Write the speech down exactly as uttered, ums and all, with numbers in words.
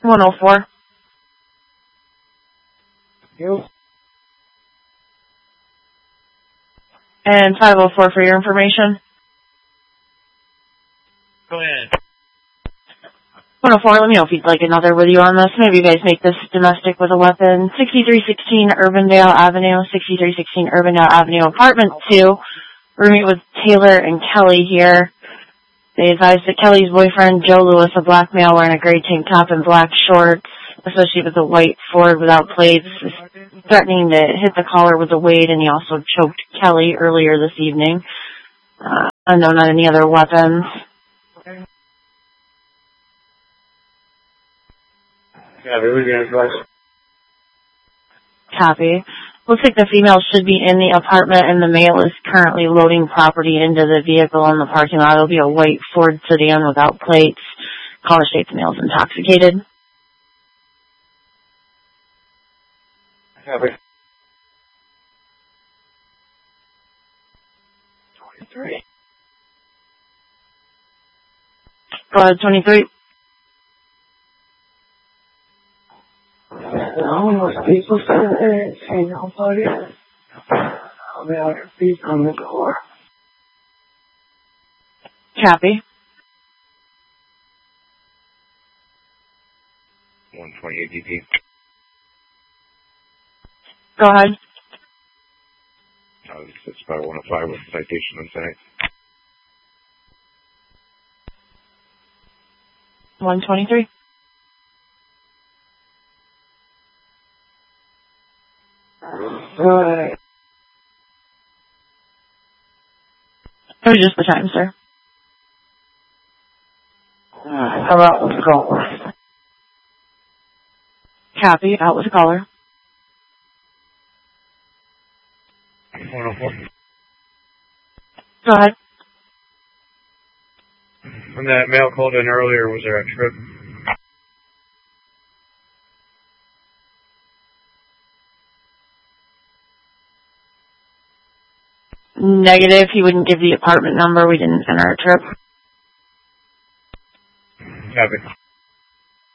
one oh four. You? And five oh four for your information. Go ahead. one oh four, let me know if you'd like another with you on this. Maybe you guys make this domestic with a weapon. sixty-three sixteen Urbandale Avenue, sixty-three sixteen Urbandale Avenue, apartment two. We're meeting with Taylor and Kelly here. They advised that Kelly's boyfriend, Joe Lewis, a black male wearing a gray tank top and black shorts, associated with a white Ford without plates, is threatening to hit the caller with a weight, and he also choked Kelly earlier this evening. Uh, unknown on any other weapons. Yeah, really good advice. Copy. Looks like the female should be in the apartment, and the male is currently loading property into the vehicle in the parking lot. It'll be a white Ford sedan without plates. Caller states the male is intoxicated. Copy. twenty-three. Go ahead, twenty-three. No, people saying, saying nobody. I'll be out here feet on the door. Copy. one twenty-eight D P. Go ahead. Uh, it's about one oh five with citation on tonight. one twenty-three. Alright. Or just the time, sir. How about with the caller? Copy. Out with the caller. one oh four. Go ahead. When that male called in earlier, was there a trip? Negative. He wouldn't give the apartment number. We didn't enter a trip. Copy.